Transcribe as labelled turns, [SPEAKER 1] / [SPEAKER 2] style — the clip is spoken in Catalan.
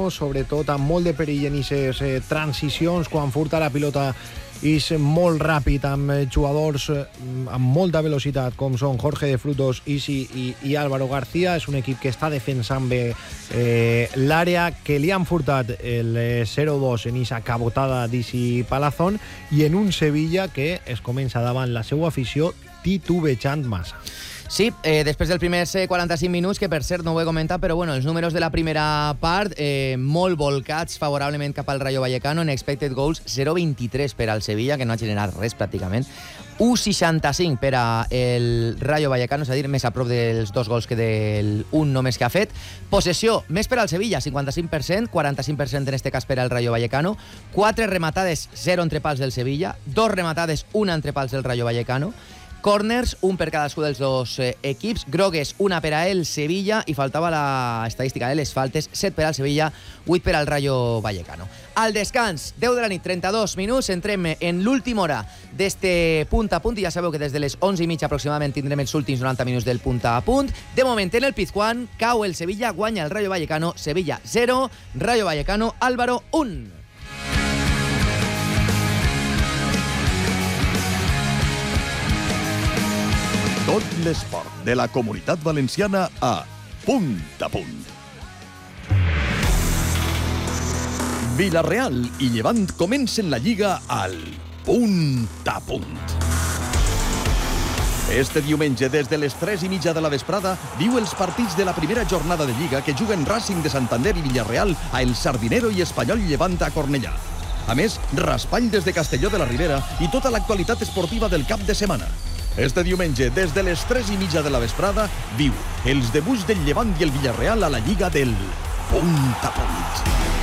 [SPEAKER 1] Vallecano, sobretot amb molt de perill en aquestes transicions, quan furta la pilota és molt ràpid, amb jugadors amb molta velocitat, com són Jorge de Frutos, Isi i Álvaro García. És un equip que està defensant bé l'àrea, que li han furtat el 0-2 en aquesta cabotada d'Isi Palazón, i en un Sevilla que es comença davant la seva afició titubejant massa.
[SPEAKER 2] Sí, després dels primers 45 minuts, que per cert no ho he comentat, però bueno, els números de la primera part molt volcats favorablement cap al Rayo Vallecano. En expected goals 0,23 per al Sevilla, que no ha generat res pràcticament, 1,65 per al Rayo Vallecano, és a dir, més a prop dels 2 gols que del 1 només que ha fet. Possessió, més per al Sevilla, 55%, 45% en este cas per al Rayo Vallecano. 4 rematades, 0 entre pals del Sevilla, 2 rematades, 1 entre pals del Rayo Vallecano. Corners, un per cadascú dels dos equips. Grogues, una per a el Sevilla, i faltava la estadística de les faltes, 7 per al Sevilla, 8 per al Rayo Vallecano. Al descans, 10 de la nit, 32 minuts, entrem en l'última hora d'este punt a punt, i ja sabeu que des de les 11:30 aproximadament tindrem els últims 90 minuts del punt a punt. De moment, en el Pizjuán, cau el Sevilla, guanya el Rayo Vallecano, Sevilla 0, Rayo Vallecano, Álvaro 1.
[SPEAKER 3] Tot l'esport de la Comunitat Valenciana a Punt a Punt. Villarreal i Llevant comencen la Lliga al Punt a Punt. Este diumenge, des de les 3:30 de la vesprada, viu els partits de la primera jornada de Lliga que juguen Racing de Santander i Villarreal a El Sardinero i Espanyol Llevant a Cornellà. A més, raspall des de Castelló de la Ribera i tota l'actualitat esportiva del cap de setmana. Este diumenge, des de les 3:30 de la vesprada, viu els debuts del Llevant i el Villarreal a la Lliga del Punt a Punt.